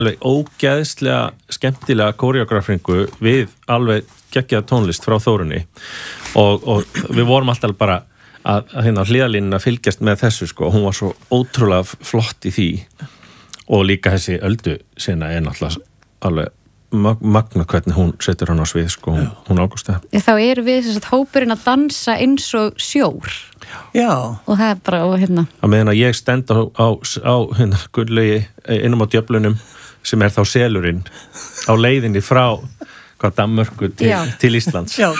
alveg ógeðslega skemmtilega koreograferingu við alveg geggjaða tónlist frá Þórunni og við vorum alltaf bara að hérna hliðalínuna fylgjast með þessu sko, hún var svo ótrúlega flott í því og líka þessi öldu sena náttúrulega alveg magna hvernig hún setur hann á svið sko, hún Ágústa. Þá eru við þess að hópurinn að dansa eins og sjór. Já. Og það bara, og hérna. Að meðan að ég stend á hérna gullaugi innum á djöflunum sem er þá selurinn á leiðinni frá Danmörku til Íslands. Já.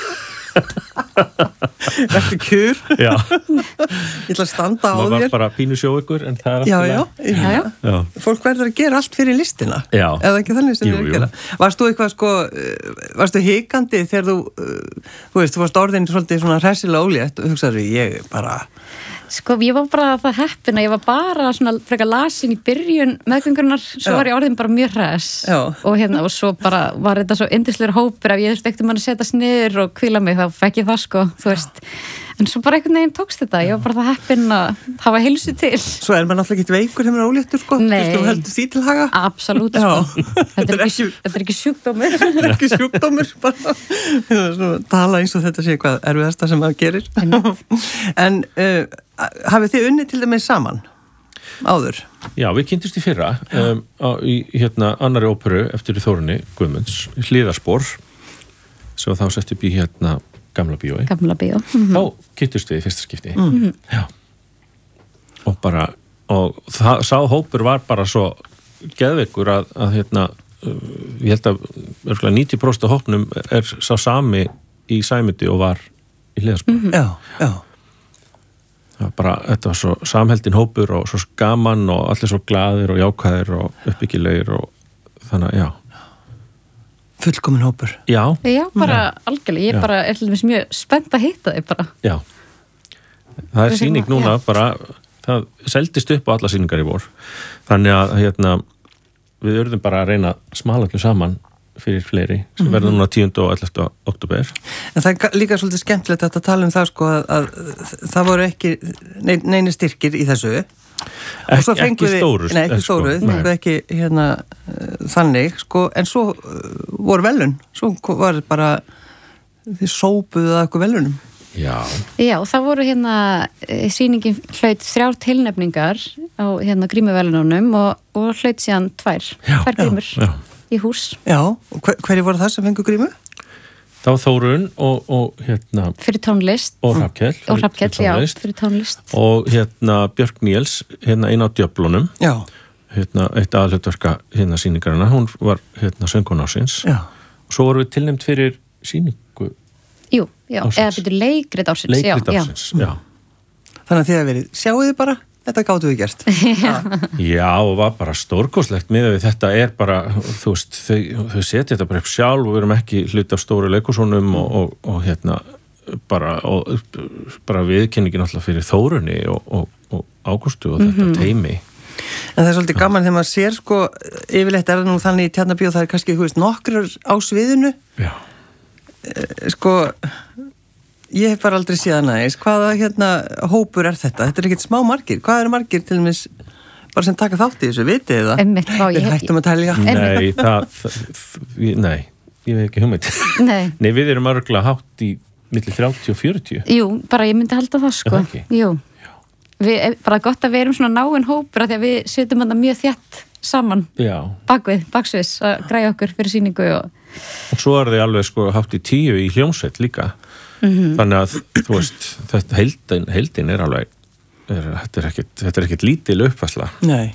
Vertu kjur. Já. Ég ætla að standa á þér. Það var bara pínu sjó ykkur en það er já. Fólk verður að gera allt fyrir listina. Já. Eða ekki þannig sem við erum að gera. Varst þú eitthvað sko, varstu hikandi þegar þú veist, þú varst orðin svolítið svona hressilega ólétt og hugsaðu ég bara... Sko, ég var bara það heppin að ég var bara svona frekar lasin í byrjun meðgöngurinnar, svo var ég orðin bara mjög hress og svo bara var þetta svo yndislegur hópur ef ég þurfti ekkert að setjast niður og hvíla mig þá fekk ég það sko, þú veist en svo bara einhvern veginn tókst þetta, ég var bara það heppin að hafa heilsu til. Svo maður náttúrulega ekki veikur þegar maður er óléttur sko, þú heldur því til haga? Absolutt sko, þetta er ekki sjúkdómur. Þetta er ekki sjúkdómur, bara tala eins og þetta sé hvað erfiðasta sem maður gerir. En hafið þið unnið til dæmis saman áður? Já, við kynntumst í fyrra í hérna annarri óperu eftir Þórunni Guðmunds, Hliðarspor sem þá sett upp í hérna Gamla bíói. Þá kynntumst við í fyrsta skipti. Já. Og bara, og sá hópur var bara svo geðveikur að hérna, ég held að 90% af hópnum er sá sami í Sæmundi og var í Hliðarspor. Já. Það var bara, þetta var svo samheldin hópur og svo gaman og allir svo glaðir og jákvæðir og uppbyggilegir og þannig, já. Fullkomin hópur. Já, bara algjörlega, ég bara er mjög spennt að hitta þig bara. Já. Það er sýning núna bara, það seldist upp á alla sýningar í vor. Þannig að hérna, við urðum bara að reyna að smala allir saman fyrir fleiri sem verður núna 10. og 11. október. En það er líka svolítið skemmtilegt að tala um það sko að það voru ekki neini styrkir í þessu ekki stóru ekki hérna þannig sko, en svo voru velun svo var bara þið sópuðu að eitthvað velunum. Já, það voru hérna sýningin hlaut 3 tilnefningar á hérna grímuvelununum og hlaut síðan 2 grímur í hús. Já, og hverju voru það sem fengu grímu? Það var Þórunn og hérna... Fyrir tónlist. Og Hrafnkell. Og Hrafnkell, já, fyrir tónlist. Og hérna Björk Níels, hérna inn á djöflunum. Já. Hérna eitt aðhlutverka hérna sýningarina, hún var hérna söngkona ársins. Já. Og svo voru við tilnefnd fyrir sýningu Jú, já, eða fyrir leikrit ársins. Leikrit ársins, já. Þannig að þið að verið, sjáu þið bara, þetta gátu við gert. Já, og var bara stórkostlegt með að þetta er bara, þú veist, þau setja þetta bara upp sjálf og við erum ekki hluti af stóru leikúsunum og hérna bara viðkynningin alltaf fyrir Þórunni og Ágústu og þetta teimi. En það er svolítið gaman þegar maður sér sko, yfirleitt er það nú þannig í Tjarnarbíó, það er kannski, þú veist, nokkur á sviðinu. Já. Sko... Ég hef bara aldrei síðan aðeins. Hvaða hérna hópur er þetta? Þetta er ekkert smá margir. Hvað eru margir til dæmis bara sem taka þátt í þessu? Vitið þið það? Við hættum að telja. Nei, ég veit ekki hugmynd. Nei, við erum örgulega hátt í milli 30 og 40. Jú, bara ég myndi halda það sko. Jú. Bara gott að við erum svona náinn hópur af því að við setjum þetta mjög þétt saman. Já. Baksviðs að græja okkur fyrir sýningu og svo er þið alveg sko hátt í 10 í hljómsveit líka. Þannig að, þú veist, þetta heildin er alveg, þetta er ekkert lítil uppfærsla. Nei.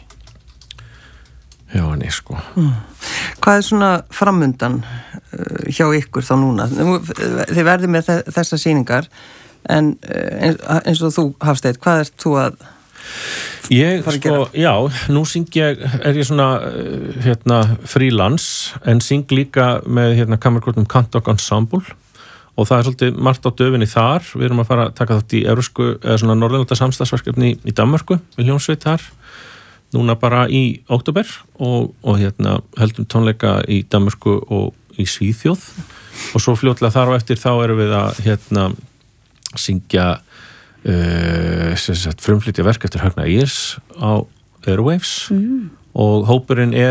Já, nei, sko. Hvað er svona framundan hjá ykkur þá núna? Þið verðið með þessa sýningar, en eins og þú, Hafsteinn, hvað ert þú að fara að gera? Já, nú er ég svona, frílans, en syng líka með, kammerkórnum Kantok Ensemble. Og það er svolítið margt á döfinni þar. Við erum að fara að taka þátt í evrósku eða svona norðurlanda samstarfsverkefni í Danmörku við hljómsveit þar. Núna bara í október og heldum tónleika í Danmörku og í Svíþjóð. Og svo fljótlega þar á eftir þá erum við að syngja frumflytja verk eftir Högna Írs á Airwaves og hópurinn er